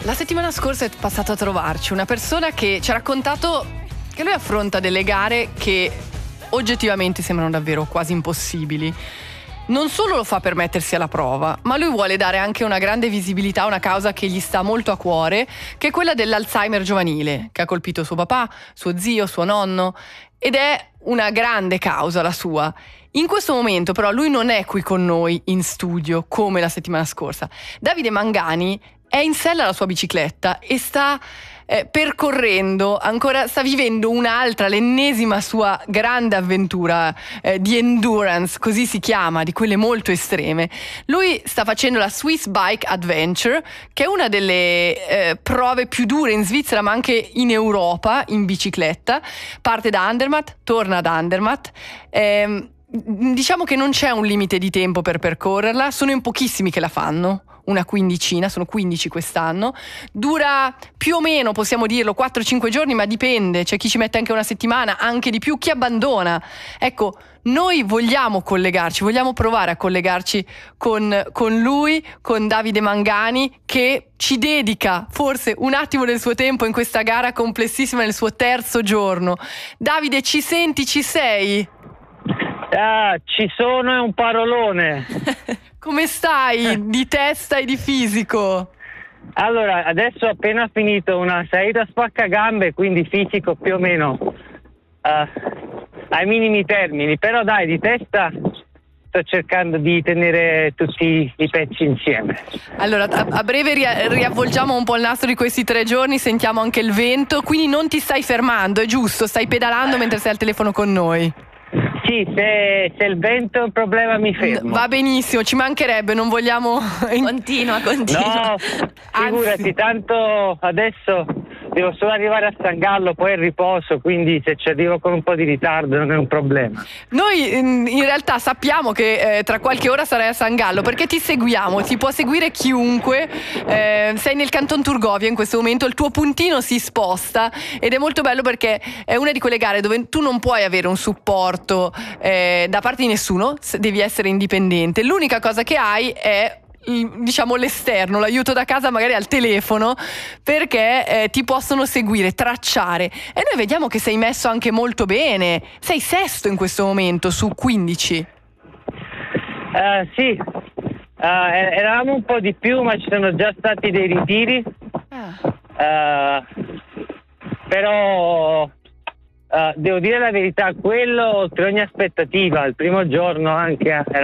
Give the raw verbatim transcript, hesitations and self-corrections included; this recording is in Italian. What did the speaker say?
La settimana scorsa è passato a trovarci una persona che ci ha raccontato che lui affronta delle gare che oggettivamente sembrano davvero quasi impossibili. Non solo lo fa per mettersi alla prova, ma lui vuole dare anche una grande visibilità a una causa che gli sta molto a cuore, che è quella dell'Alzheimer giovanile, che ha colpito suo papà, suo zio, suo nonno, ed è una grande causa la sua. In questo momento però lui non è qui con noi in studio come la settimana scorsa. Davide Mangani è in sella alla sua bicicletta e sta eh, percorrendo, ancora sta vivendo un'altra, l'ennesima sua grande avventura eh, di endurance, così si chiama, di quelle molto estreme. Lui sta facendo la Swiss Bike Adventure, che è una delle eh, prove più dure in Svizzera, ma anche in Europa, in bicicletta. Parte da Andermatt, torna ad Andermatt. Ehm, diciamo che non c'è un limite di tempo per percorrerla, sono in pochissimi che la fanno. Una quindicina, sono quindici quest'anno. Dura più o meno, possiamo dirlo, quattro cinque giorni, ma dipende. C'è chi ci mette anche una settimana, anche di più, chi abbandona. Ecco, noi vogliamo collegarci, vogliamo provare a collegarci con, con lui, con Davide Mangani, che ci dedica forse un attimo del suo tempo in questa gara complessissima nel suo terzo giorno. Davide, ci senti, ci sei? Ah, ci sono, è un parolone. Come stai di testa e di fisico? Allora, adesso ho appena finito una salita spaccagambe, quindi fisico più o meno uh, ai minimi termini, però dai, di testa sto cercando di tenere tutti i pezzi insieme. Allora, a, a breve ria- riavvolgiamo un po' il nastro di questi tre giorni, sentiamo anche il vento, quindi non ti stai fermando, è giusto? Stai pedalando mentre sei al telefono con noi? Sì, se, se il vento è un problema mi fermo. Va benissimo, ci mancherebbe, non vogliamo... Continua, continua. No, figurati, Anzi. tanto adesso devo solo arrivare a San Gallo, poi il riposo, quindi se ci arrivo con un po' di ritardo non è un problema. Noi in realtà sappiamo che eh, tra qualche ora sarai a San Gallo, perché ti seguiamo, ti può seguire chiunque, eh, sei nel Canton Turgovia in questo momento, il tuo puntino si sposta ed è molto bello perché è una di quelle gare dove tu non puoi avere un supporto eh, da parte di nessuno, devi essere indipendente, l'unica cosa che hai è diciamo l'esterno, l'aiuto da casa magari al telefono, perché eh, ti possono seguire, tracciare, e noi vediamo che sei messo anche molto bene, sei sesto in questo momento su quindici. Uh, sì, uh, eravamo un po' di più, ma ci sono già stati dei ritiri, ah. uh, però uh, devo dire la verità, quello oltre ogni aspettativa, il primo giorno anche era